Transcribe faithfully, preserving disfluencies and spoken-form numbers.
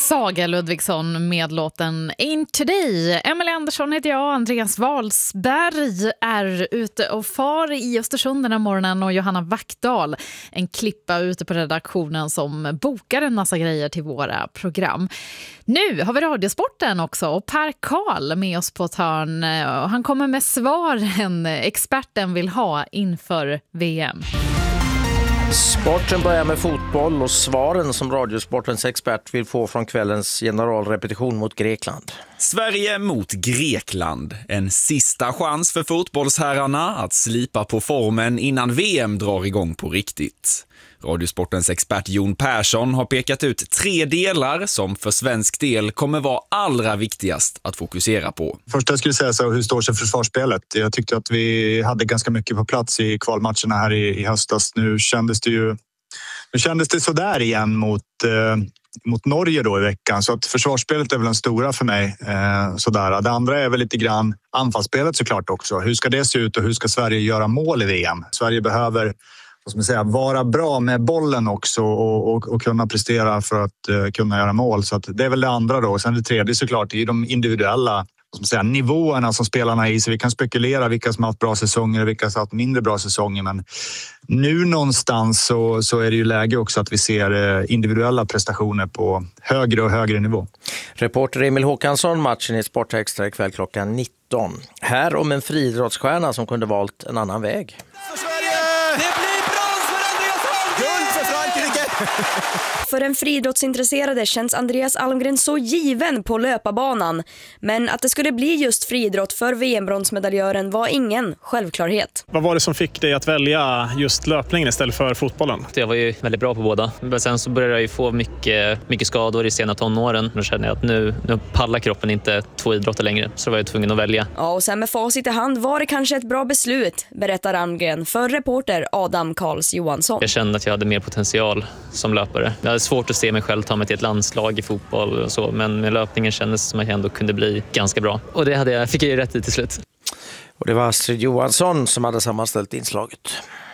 Saga Ludvigsson med låten Ain't Today. Emelie Andersson heter jag, Andreas Walsberg är ute och far i Östersund den här morgonen och Johanna Vackdal, en klippa ute på redaktionen som bokar en massa grejer till våra program. Nu har vi Radiosporten också och Per Karl med oss på ett hörn. Han kommer med svaren experten vill ha inför V M. Sporten börjar med fotboll och svaren som Radiosportens expert vill få från kvällens generalrepetition mot Grekland. Sverige mot Grekland. En sista chans för fotbollsherrarna att slipa på formen innan V M drar igång på riktigt. Radiosportens expert Jon Persson har pekat ut tre delar som för svensk del kommer vara allra viktigast att fokusera på. Först jag skulle säga så, hur står sig försvarsspelet? Jag tyckte att vi hade ganska mycket på plats i kvalmatcherna här i, i höstas. Nu kändes det ju nu kändes det så där igen mot, eh, mot Norge då i veckan. Så att försvarsspelet är väl den stora för mig. Eh, sådär. Det andra är väl lite grann anfallsspelet såklart också. Hur ska det se ut och hur ska Sverige göra mål i V M? Sverige behöver som säga, vara bra med bollen också och, och, och kunna prestera för att uh, kunna göra mål. Så att det är väl det andra då. Sen det tredje såklart är de individuella som säga, nivåerna som spelarna är i. Så vi kan spekulera vilka som har haft bra säsonger och vilka som har haft mindre bra säsonger. Men nu någonstans så, så är det ju läge också att vi ser uh, individuella prestationer på högre och högre nivå. Reporter Emil Håkansson, matchen i Sportextra ikväll klockan nitton. Här om en friidrottsstjärna som kunde valt en annan väg. För en friidrottsintresserade känns Andreas Almgren så given på löparbanan. Men att det skulle bli just friidrott för V M-bronsmedaljören var ingen självklarhet. Vad var det som fick dig att välja just löpningen istället för fotbollen? Jag var ju väldigt bra på båda. Men sen så började jag ju få mycket, mycket skador i sena tonåren. Då kände jag att nu, nu pallar kroppen inte två idrotter längre. Så var jag tvungen att välja. Ja, och sen med facit i hand var det kanske ett bra beslut, berättar Almgren för reporter Adam Karls Johansson. Jag kände att jag hade mer potential som löpare. Jag hade svårt att se mig själv ta mig till ett landslag i fotboll och så, men med löpningen kändes som att jag ändå kunde bli ganska bra. Och det hade jag, fick jag ju rätt i till slut. Och det var Astrid Johansson som hade sammanställt inslaget.